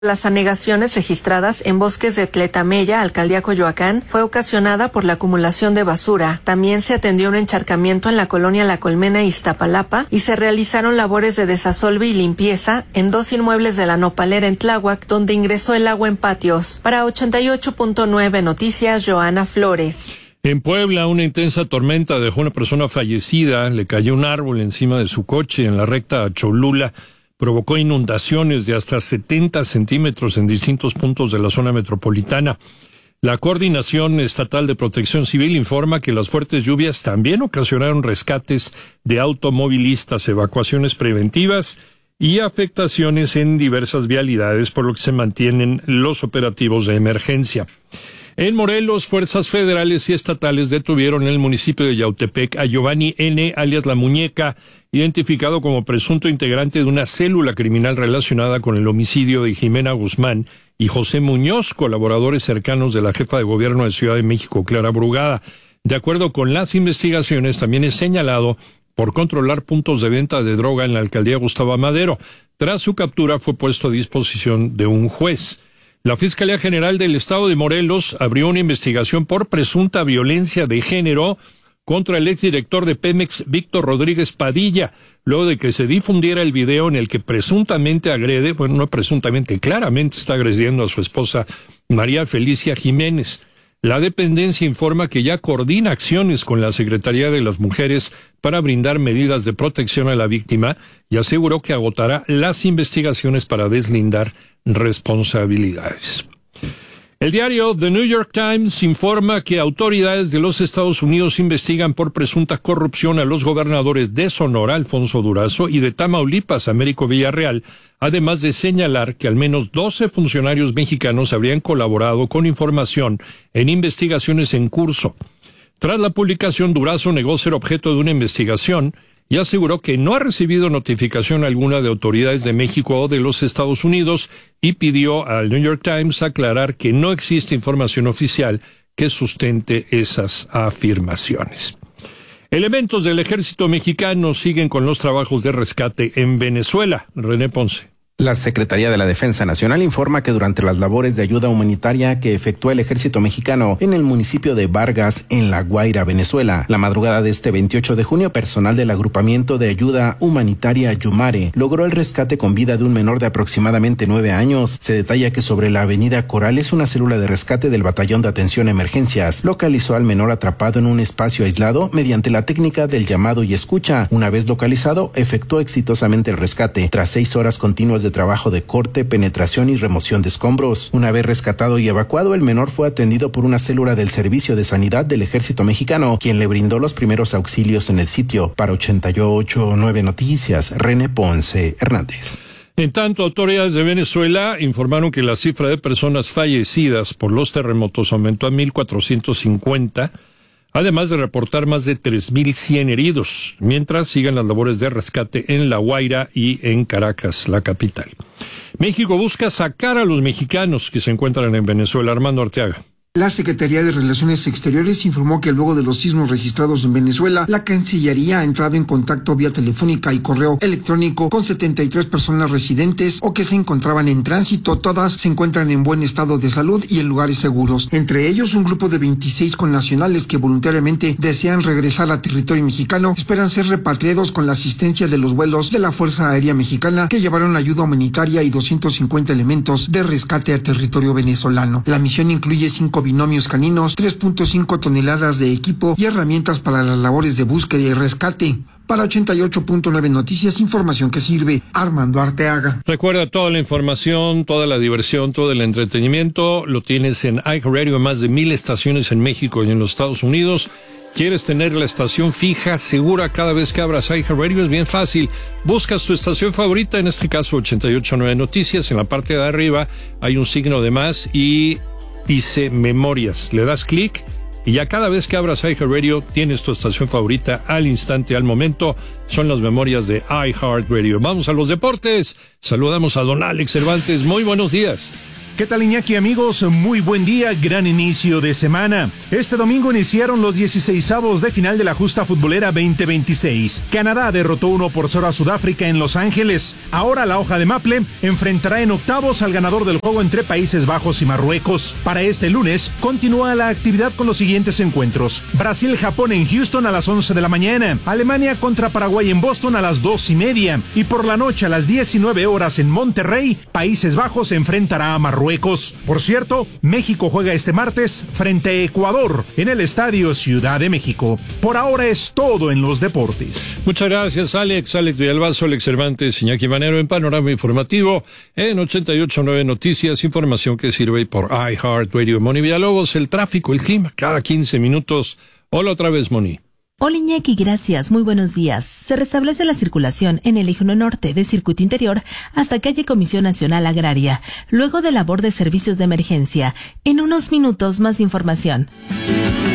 Las anegaciones registradas en bosques de Tletamella, alcaldía Coyoacán, fue ocasionada por la acumulación de basura. También se atendió un encharcamiento en la colonia La Colmena, Iztapalapa, y se realizaron labores de desasolve y limpieza en 2 inmuebles de la Nopalera en Tláhuac, donde ingresó el agua en patios. Para 88.9 Noticias, Joana Flores. En Puebla, una intensa tormenta dejó una persona fallecida. Le cayó un árbol encima de su coche en la recta a Cholula. Provocó inundaciones de hasta 70 centímetros en distintos puntos de la zona metropolitana. La Coordinación Estatal de Protección Civil informa que las fuertes lluvias también ocasionaron rescates de automovilistas, evacuaciones preventivas y afectaciones en diversas vialidades, por lo que se mantienen los operativos de emergencia. En Morelos, fuerzas federales y estatales detuvieron en el municipio de Yautepec a Giovanni N., alias La Muñeca, identificado como presunto integrante de una célula criminal relacionada con el homicidio de Jimena Guzmán y José Muñoz, colaboradores cercanos de la jefa de gobierno de Ciudad de México, Clara Brugada. De acuerdo con las investigaciones, también es señalado por controlar puntos de venta de droga en la alcaldía Gustavo Amadero. Tras su captura, fue puesto a disposición de un juez. La Fiscalía General del Estado de Morelos abrió una investigación por presunta violencia de género contra el exdirector de Pemex, Víctor Rodríguez Padilla, luego de que se difundiera el video en el que presuntamente agrede, bueno, no presuntamente, claramente está agrediendo a su esposa María Felicia Jiménez. La dependencia informa que ya coordina acciones con la Secretaría de las Mujeres para brindar medidas de protección a la víctima y aseguró que agotará las investigaciones para deslindar responsabilidades. El diario The New York Times informa que autoridades de los Estados Unidos investigan por presunta corrupción a los gobernadores de Sonora, Alfonso Durazo, y de Tamaulipas, Américo Villarreal, además de señalar que al menos 12 funcionarios mexicanos habrían colaborado con información en investigaciones en curso. Tras la publicación, Durazo negó ser objeto de una investigación y aseguró que no ha recibido notificación alguna de autoridades de México o de los Estados Unidos y pidió al New York Times aclarar que no existe información oficial que sustente esas afirmaciones. Elementos del ejército mexicano siguen con los trabajos de rescate en Venezuela. René Ponce. La Secretaría de la Defensa Nacional informa que durante las labores de ayuda humanitaria que efectúa el ejército mexicano en el municipio de Vargas, en La Guaira, Venezuela, la madrugada de este 28 de junio, personal del agrupamiento de ayuda humanitaria Yumare logró el rescate con vida de un menor de aproximadamente 9 años. Se detalla que sobre la avenida Corales, una célula de rescate del Batallón de Atención a Emergencias localizó al menor atrapado en un espacio aislado mediante la técnica del llamado y escucha. Una vez localizado, efectuó exitosamente el rescate tras 6 horas continuas de trabajo de corte, penetración y remoción de escombros. Una vez rescatado y evacuado, el menor fue atendido por una célula del Servicio de Sanidad del Ejército Mexicano, quien le brindó los primeros auxilios en el sitio. Para 88.9 Noticias, René Ponce Hernández. En tanto, autoridades de Venezuela informaron que la cifra de personas fallecidas por los terremotos aumentó a 1,450, además de reportar más de 3,100 heridos, mientras sigan las labores de rescate en La Guaira y en Caracas, la capital. México busca sacar a los mexicanos que se encuentran en Venezuela. Armando Arteaga. La Secretaría de Relaciones Exteriores informó que luego de los sismos registrados en Venezuela, la Cancillería ha entrado en contacto vía telefónica y correo electrónico con 73 personas residentes o que se encontraban en tránsito. Todas se encuentran en buen estado de salud y en lugares seguros. Entre ellos, un grupo de 26 connacionales que voluntariamente desean regresar a territorio mexicano esperan ser repatriados con la asistencia de los vuelos de la Fuerza Aérea Mexicana, que llevaron ayuda humanitaria y 250 elementos de rescate a territorio venezolano. La misión incluye 5 binomios caninos, 3.5 toneladas de equipo y herramientas para las labores de búsqueda y rescate. Para 88.9 Noticias, información que sirve. Armando Arteaga. Recuerda, toda la información, toda la diversión, todo el entretenimiento lo tienes en iHeartRadio, en más de 1,000 estaciones en México y en los Estados Unidos. ¿Quieres tener la estación fija, segura, cada vez que abras iHeartRadio? Es bien fácil. Buscas tu estación favorita, en este caso 88.9 Noticias. En la parte de arriba hay un signo de más y dice Memorias. Le das clic y ya cada vez que abras iHeartRadio tienes tu estación favorita al instante, al momento. Son las memorias de iHeartRadio. Vamos a los deportes. Saludamos a don Alex Cervantes. Muy buenos días. ¿Qué tal, Iñaki, amigos? Muy buen día, gran inicio de semana. Este domingo iniciaron los 16avos de final de la justa futbolera 2026. Canadá derrotó 1-0 a Sudáfrica en Los Ángeles. Ahora la hoja de Maple enfrentará en octavos al ganador del juego entre Países Bajos y Marruecos. Para este lunes, continúa la actividad con los siguientes encuentros. Brasil-Japón en Houston a las 11 de la mañana. Alemania contra Paraguay en Boston a las 2:30. Y por la noche a las 19 horas en Monterrey, Países Bajos se enfrentará a Marruecos. Por cierto, México juega este martes frente a Ecuador en el Estadio Ciudad de México. Por ahora es todo en los deportes. Muchas gracias, Alex Villalbazo, Alex Cervantes, Iñaki Manero en Panorama Informativo en 88.9 Noticias, información que sirve por iHeartRadio. Moni Villalobos, el tráfico, el clima, cada 15 minutos. Hola otra vez, Moni. Hola, Iñaki, gracias. Muy buenos días. Se restablece la circulación en el eje 1 norte de Circuito Interior hasta calle Comisión Nacional Agraria, luego de labor de servicios de emergencia. En unos minutos más información.